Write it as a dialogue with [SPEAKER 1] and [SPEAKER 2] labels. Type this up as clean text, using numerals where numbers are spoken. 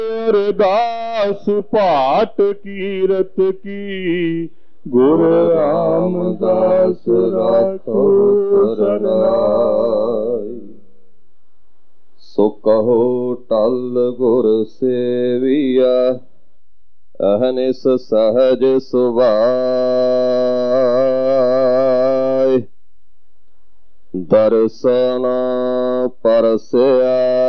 [SPEAKER 1] अरदास पाठ कीरत की, गुर रामदास राखो सरनाई।
[SPEAKER 2] सो कहो टल गुर सेविया, अहनिस सहज सुभाय। दर्शन परसया